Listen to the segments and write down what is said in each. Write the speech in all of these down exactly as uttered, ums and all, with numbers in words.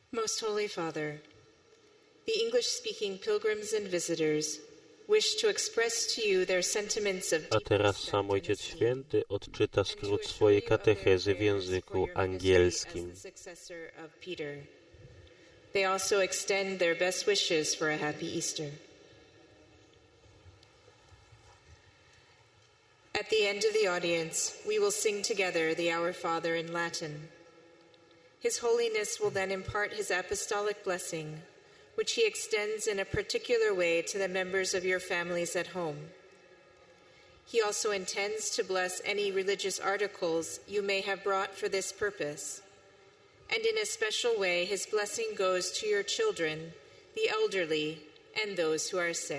Most Holy Father, the English-speaking pilgrims and visitors wish to express to you their sentiments of A teraz sam Ojciec Święty odczyta skrót swojej katechezy w języku angielskim. They also extend their best wishes for a happy Easter. At the end of the audience, we will sing together the Our Father in Latin. His Holiness will then impart his apostolic blessing, which he extends in a particular way to the members of your families at home. He also intends to bless any religious articles you may have brought for this purpose. And in a special way, his blessing goes to your children, the elderly, and those who are sick.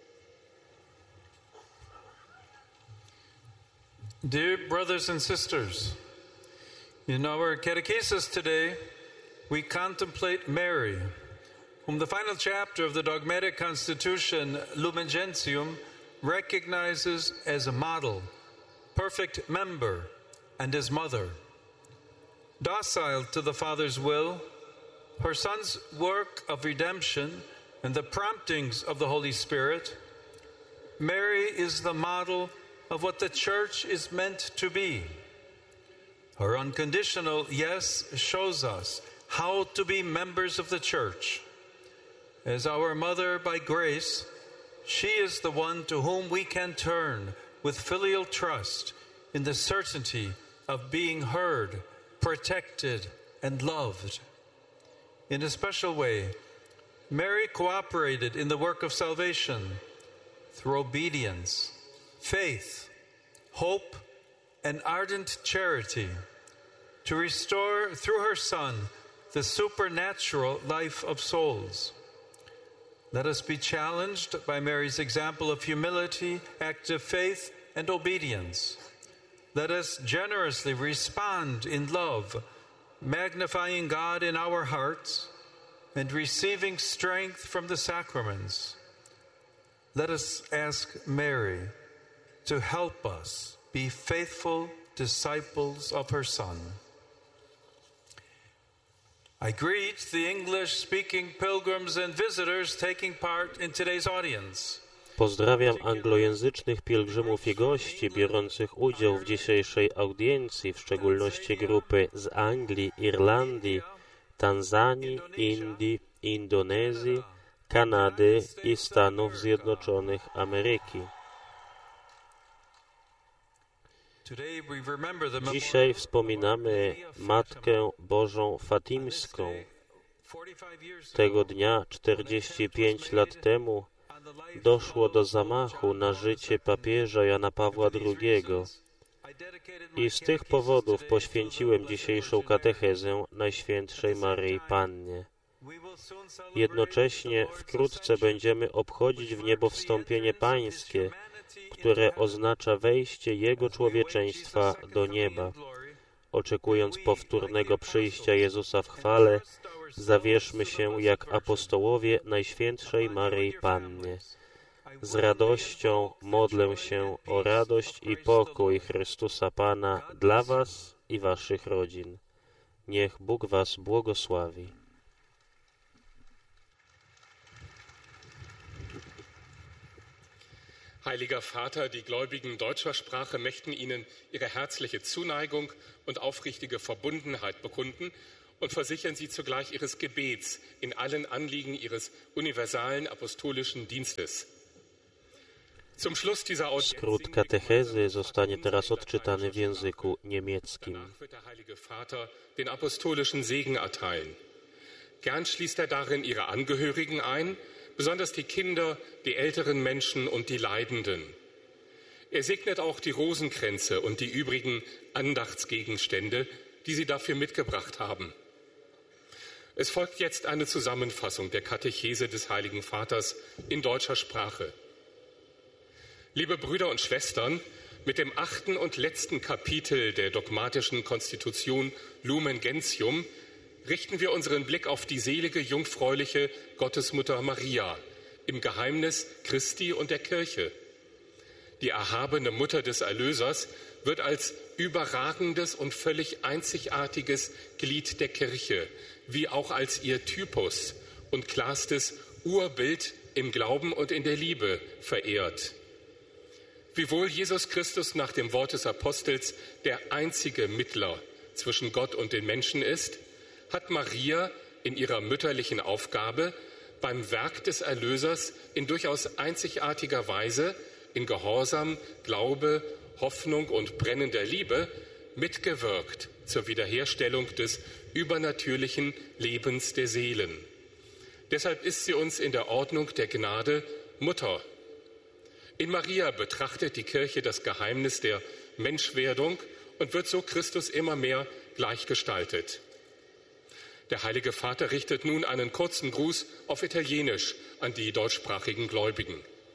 Dear brothers and sisters, in our catechesis today, we contemplate Mary, whom the final chapter of the dogmatic constitution Lumen Gentium recognizes as a model, perfect member, and as mother. Docile to the Father's will, her Son's work of redemption, and the promptings of the Holy Spirit, Mary is the model of what the Church is meant to be. Her unconditional yes shows us how to be members of the Church. As our mother by grace, she is the one to whom we can turn with filial trust in the certainty of being heard, protected, and loved. In a special way, Mary cooperated in the work of salvation through obedience, faith, hope, and ardent charity to restore through her Son the supernatural life of souls. Let us be challenged by Mary's example of humility, active faith, and obedience. Let us generously respond in love, magnifying God in our hearts and receiving strength from the sacraments. Let us ask Mary to help us be faithful disciples of her Son. I greet the English-speaking pilgrims and visitors taking part in today's audience. Pozdrawiam anglojęzycznych pielgrzymów i gości biorących udział w dzisiejszej audiencji, w szczególności grupy z Anglii, Irlandii, Tanzanii, Indii, Indonezji, Kanady i Stanów Zjednoczonych Ameryki. Dzisiaj wspominamy Matkę Bożą Fatimską. Tego dnia, czterdzieści pięć lat temu, doszło do zamachu na życie papieża Jana Pawła drugiego. I z tych powodów poświęciłem dzisiejszą katechezę Najświętszej Maryi Pannie. Jednocześnie wkrótce będziemy obchodzić w niebo wstąpienie Pańskie, które oznacza wejście Jego człowieczeństwa do nieba. Oczekując powtórnego przyjścia Jezusa w chwale, zawierzmy się jak apostołowie Najświętszej Maryi Pannie. Z radością modlę się o radość i pokój Chrystusa Pana dla was i waszych rodzin. Niech Bóg was błogosławi. Heiliger Vater, die Gläubigen deutscher Sprache möchten Ihnen ihre herzliche Zuneigung und aufrichtige Verbundenheit bekunden und versichern Sie zugleich Ihres Gebets in allen Anliegen Ihres universalen apostolischen Dienstes. Zum Schluss dieser Skrót katechezy zostanie teraz odczytany w języku niemieckim. Danach wird der Heilige Vater den apostolischen Segen erteilen. Gern schließt er darin Ihre Angehörigen ein, besonders die Kinder, die älteren Menschen und die Leidenden. Er segnet auch die Rosenkränze und die übrigen Andachtsgegenstände, die Sie dafür mitgebracht haben. Es folgt jetzt eine Zusammenfassung der Katechese des Heiligen Vaters in deutscher Sprache. Liebe Brüder und Schwestern, mit dem achten und letzten Kapitel der dogmatischen Konstitution Lumen Gentium richten wir unseren Blick auf die selige, jungfräuliche Gottesmutter Maria im Geheimnis Christi und der Kirche. Die erhabene Mutter des Erlösers wird als überragendes und völlig einzigartiges Glied der Kirche, wie auch als ihr Typus und klarstes Urbild im Glauben und in der Liebe verehrt. Wiewohl Jesus Christus nach dem Wort des Apostels der einzige Mittler zwischen Gott und den Menschen ist, hat Maria in ihrer mütterlichen Aufgabe beim Werk des Erlösers in durchaus einzigartiger Weise in Gehorsam, Glaube, Hoffnung und brennender Liebe mitgewirkt zur Wiederherstellung des übernatürlichen Lebens der Seelen. Deshalb ist sie uns in der Ordnung der Gnade Mutter. In Maria betrachtet die Kirche das Geheimnis der Menschwerdung und wird so Christus immer mehr gleichgestaltet. Der Heilige Vater richtet nun einen kurzen Gruß auf Italienisch an die deutschsprachigen Gläubigen.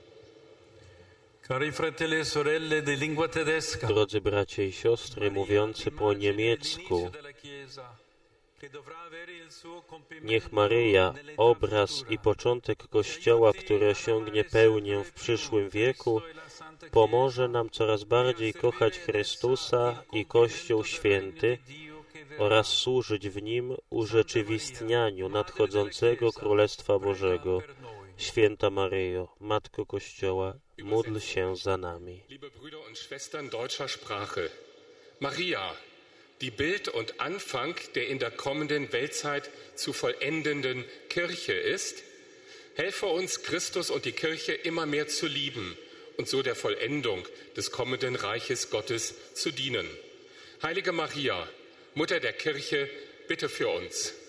Cari fratelli e sorelle di lingua tedesca, Drodzy bracia i siostry mówiący po niemiecku, niech Maryja, obraz i początek Kościoła, który osiągnie pełnię w przyszłym wieku, pomoże nam coraz bardziej kochać Chrystusa i Kościół Święty oraz służyć w nim urzeczywistnianiu nadchodzącego Królestwa Bożego. Święta Maryjo, Matko Kościoła, módl się za nami. Liebe Brüder und Schwestern deutscher Sprache, Maria, die Bild und Anfang der in der kommenden Weltzeit zu vollendenden Kirche ist, helfe uns, Christus und die Kirche immer mehr zu lieben und so der Vollendung des kommenden Reiches Gottes zu dienen. Heilige Maria, Mutter der Kirche, bitte für uns.